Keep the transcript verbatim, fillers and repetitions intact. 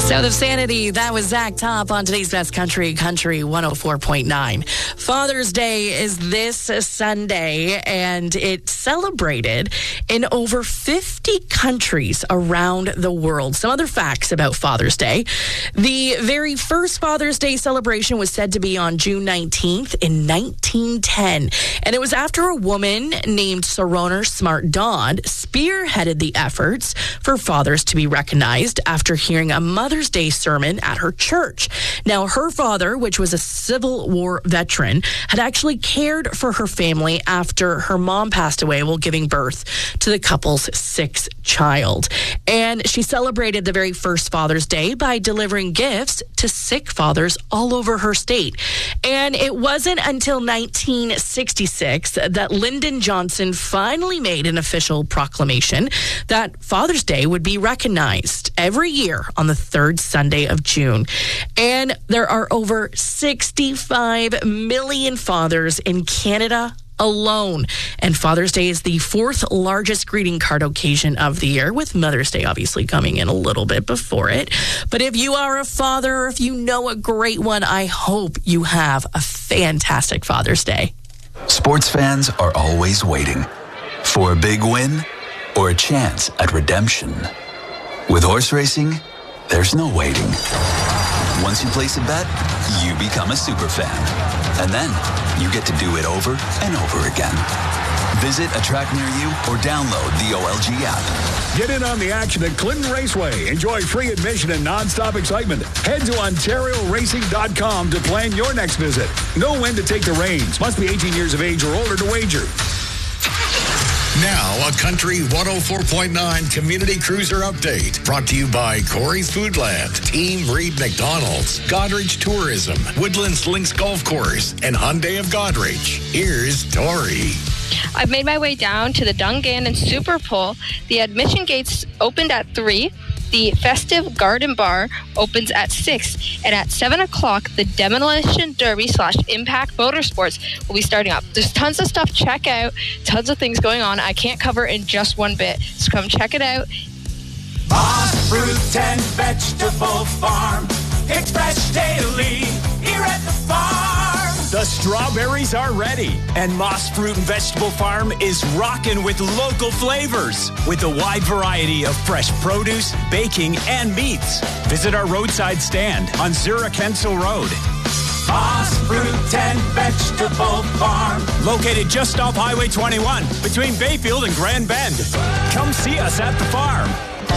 South of Sanity, that was Zach Top on today's Best Country, Country one oh four point nine. Father's Day is this Sunday, and it's celebrated in over fifty countries around the world. Some other facts about Father's Day. The very first Father's Day celebration was said to be on June nineteenth in nineteen ten, and it was after a woman named Soroner Smart Dodd spearheaded the efforts for fathers to be recognized after hearing a Mother's Day sermon at her church. Now, her father, which was a Civil War veteran, had actually cared for her family after her mom passed away while giving birth to the couple's sixth child. And she celebrated the very first Father's Day by delivering gifts to sick fathers all over her state. And it wasn't until nineteen sixty-six that Lyndon Johnson finally made an official proclamation that Father's Day would be recognized every year on the third Sunday of June. And there are over sixty-five million fathers in Canada alone. And Father's Day is the fourth largest greeting card occasion of the year, with Mother's Day obviously coming in a little bit before it. But if you are a father, or if you know a great one, I hope you have a fantastic Father's Day. Sports fans are always waiting for a big win or a chance at redemption. With horse racing, there's no waiting. Once you place a bet, you become a super fan. And then you get to do it over and over again. Visit a track near you or download the O L G app. Get in on the action at Clinton Raceway. Enjoy free admission and nonstop excitement. Head to Ontario Racing dot com to plan your next visit. Know when to take the reins. Must be eighteen years of age or older to wager. Now, a Country one oh four point nine Community Cruiser Update. Brought to you by Corey's Foodland, Team Reed McDonald's, Godrich Tourism, Woodlands Links Golf Course, and Hyundai of Godrich. Here's Tori. I've made my way down to the Dungannon Super Bowl. The admission gates opened at three. The Festive Garden Bar opens at six, and at seven o'clock, the Demolition Derby slash Impact Motorsports will be starting up. There's tons of stuff to check out, tons of things going on I can't cover in just one bit, so come check it out. Moss Fruit and Vegetable Farm, it's fresh daily here at the farm. The strawberries are ready, and Moss Fruit and Vegetable Farm is rocking with local flavors with a wide variety of fresh produce, baking, and meats. Visit our roadside stand on Zurich Hensel Road. Moss Fruit and Vegetable Farm, located just off Highway twenty-one between Bayfield and Grand Bend. Come see us at the farm.